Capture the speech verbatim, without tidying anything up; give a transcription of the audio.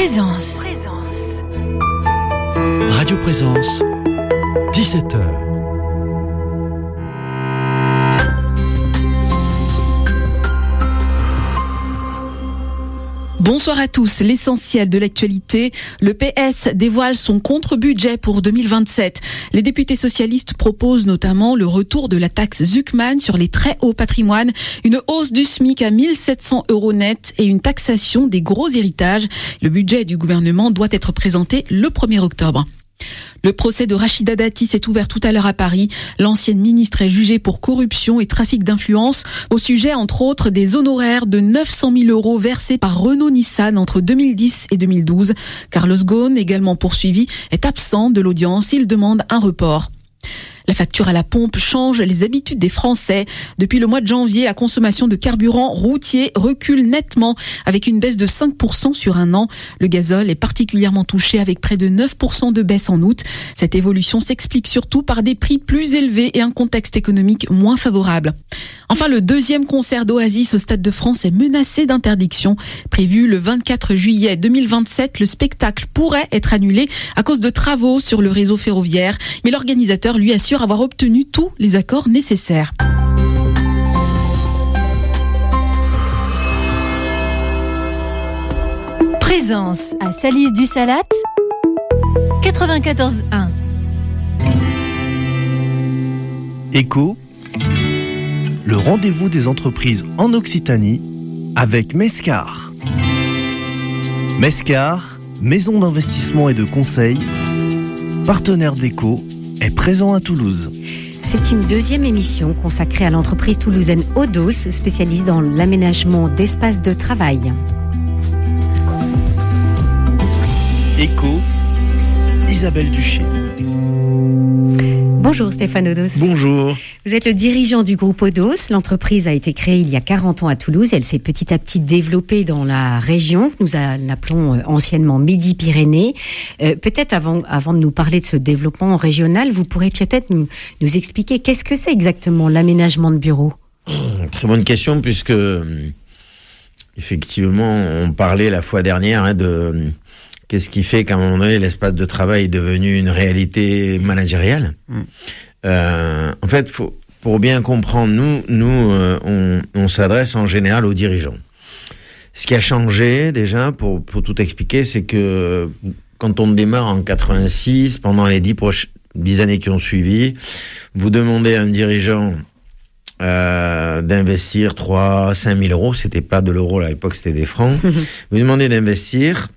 Présence. Radio Présence, dix-sept heures. Bonsoir à tous. L'essentiel de l'actualité. Le P S dévoile son contre-budget pour deux mille vingt-sept. Les députés socialistes proposent notamment le retour de la taxe Zuckman sur les très hauts patrimoines, une hausse du SMIC à mille sept cents euros net et une taxation des gros héritages. Le budget du gouvernement doit être présenté le premier octobre. Le procès de Rachida Dati s'est ouvert tout à l'heure à Paris. L'ancienne ministre est jugée pour corruption et trafic d'influence au sujet, entre autres, des honoraires de neuf cent mille euros versés par Renault-Nissan entre deux mille dix et deux mille douze. Carlos Ghosn, également poursuivi, est absent de l'audience. Il demande un report. La facture à la pompe change les habitudes des Français. Depuis le mois de janvier, la consommation de carburant routier recule nettement avec une baisse de cinq pour cent sur un an. Le gazole est particulièrement touché avec près de neuf pour cent de baisse en août. Cette évolution s'explique surtout par des prix plus élevés et un contexte économique moins favorable. Enfin, le deuxième concert d'Oasis au Stade de France est menacé d'interdiction. Prévu le vingt-quatre juillet deux mille vingt-sept, le spectacle pourrait être annulé à cause de travaux sur le réseau ferroviaire. Mais l'organisateur lui assure avoir obtenu tous les accords nécessaires. Présence à Salis du Salat, quatre-vingt-quatorze un. Écho, le rendez-vous des entreprises en Occitanie avec Mescar. Mescar, maison d'investissement et de conseil, partenaire d'Écho, est présent à Toulouse. C'est une deuxième émission consacrée à l'entreprise toulousaine Odos, spécialisée dans l'aménagement d'espaces de travail. Écho, Isabelle Duché. Bonjour Stéphane Odos. Bonjour. Vous êtes le dirigeant du groupe Odos. L'entreprise a été créée il y a quarante ans à Toulouse. Elle s'est petit à petit développée dans la région. Nous l'appelons anciennement Midi-Pyrénées. Euh, peut-être avant, avant de nous parler de ce développement régional, vous pourrez peut-être nous, nous expliquer qu'est-ce que c'est exactement l'aménagement de bureaux ? Très bonne question, puisque effectivement, on parlait la fois dernière hein, de... Qu'est-ce qui fait qu'à un moment donné, l'espace de travail est devenu une réalité managériale ? mmh. euh, En fait, faut, pour bien comprendre, nous, nous euh, on, on s'adresse en général aux dirigeants. Ce qui a changé, déjà, pour, pour tout expliquer, c'est que quand on démarre en quatre-vingt-six, pendant les dix, proches, dix années qui ont suivi, vous demandez à un dirigeant euh, d'investir trois, cinq mille euros, c'était pas de l'euro à l'époque, c'était des francs, vous demandez d'investir...